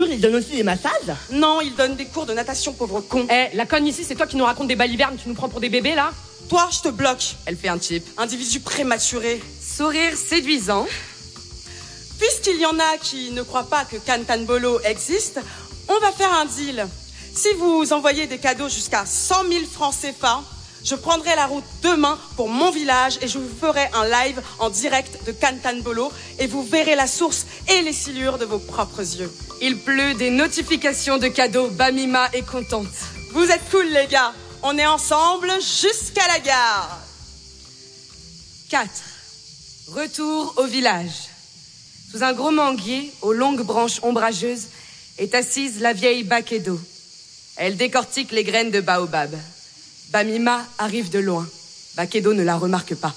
cours, ils donnent aussi des massages? Non, ils donnent des cours de natation, pauvre con. Eh, la conne ici, c'est toi qui nous raconte des balivernes, tu nous prends pour des bébés, là? Toi, je te bloque. Elle fait un chip. Individu prématuré. Sourire séduisant. Puisqu'il y en a qui ne croient pas que Cantanbolo existe, on va faire un deal. Si vous envoyez des cadeaux jusqu'à 100 000 francs CFA, je prendrai la route demain pour mon village et je vous ferai un live en direct de Cantanbolo et vous verrez la source et les silures de vos propres yeux. Il pleut des notifications de cadeaux. Bamima est contente. Vous êtes cool, les gars. On est ensemble jusqu'à la gare. 4. Retour au village. Sous un gros manguier, aux longues branches ombrageuses, est assise la vieille Bakedo. Elle décortique les graines de baobab. Bamima arrive de loin. Bakedo ne la remarque pas.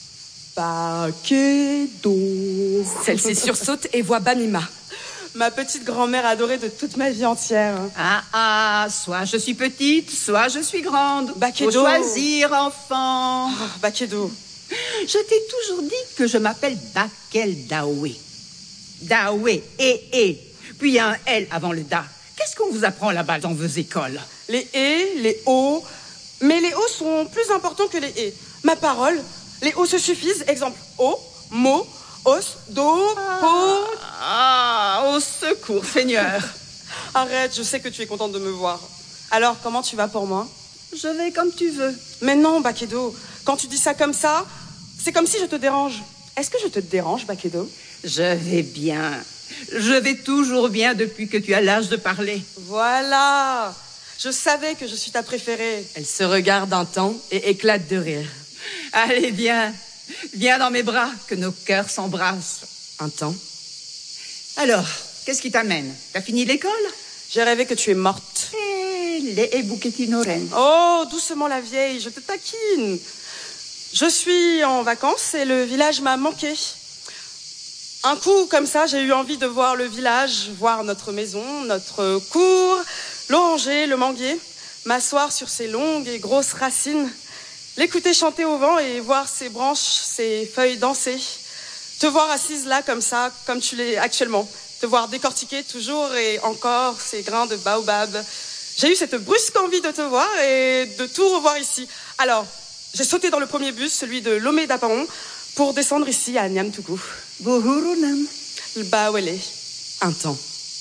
Bakedo. Celle-ci sursaute et voit Bamima. Ma petite grand-mère adorée de toute ma vie entière. Soit je suis petite, soit je suis grande. Bakedo. Faut choisir, enfant. Oh, Bakedo. Je t'ai toujours dit que je m'appelle Bakel Daoué. Daoué, puis il y a un L avant le Da. Qu'est-ce qu'on vous apprend là-bas dans vos écoles? Les les O. Mais les O sont plus importants que les E. Ma parole, les O se suffisent. Exemple, O, mo, os, do, po. Au secours, Seigneur. Arrête, je sais que tu es contente de me voir. Alors, comment tu vas pour moi? Je vais comme tu veux. Mais non, Bakedo. Quand tu dis ça comme ça, c'est comme si je te dérange. Est-ce que je te dérange, Bakedo? Je vais bien. Je vais toujours bien depuis que tu as l'âge de parler. Voilà. Je savais que je suis ta préférée. Elle se regarde un temps et éclate de rire. Allez, viens. Viens dans mes bras, que nos cœurs s'embrassent. Un temps. Alors, qu'est-ce qui t'amène? T'as fini l'école? J'ai rêvé que tu es morte. Les bouquetinoren. Oh, doucement la vieille, je te taquine. Je suis en vacances et le village m'a manqué. Un coup, comme ça, j'ai eu envie de voir le village, voir notre maison, notre cour, l'oranger, le manguier, m'asseoir sur ses longues et grosses racines, l'écouter chanter au vent et voir ses branches, ses feuilles danser. Te voir assise là, comme ça, comme tu l'es actuellement. Te voir décortiquer toujours et encore ces grains de baobab. J'ai eu cette brusque envie de te voir et de tout revoir ici. Alors, j'ai sauté dans le premier bus, celui de Lomé d'Apaon, pour descendre ici à Niamtougou. Bohurunam. Bawele. Un temps.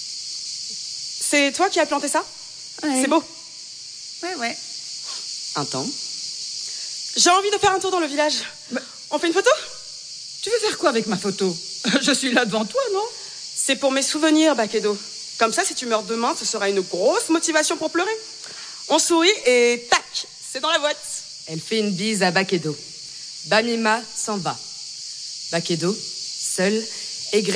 C'est toi qui as planté ça? Ouais. C'est beau. Ouais. Un temps. J'ai envie de faire un tour dans le village. On fait une photo? Tu veux faire quoi avec ma photo? Je suis là devant toi, non? C'est pour mes souvenirs, Bakedo. Comme ça, si tu meurs demain, ce sera une grosse motivation pour pleurer. On sourit et tac, c'est dans la boîte. Elle fait une bise à Bakedo. Bamima s'en va. Bakedo, seule, égrène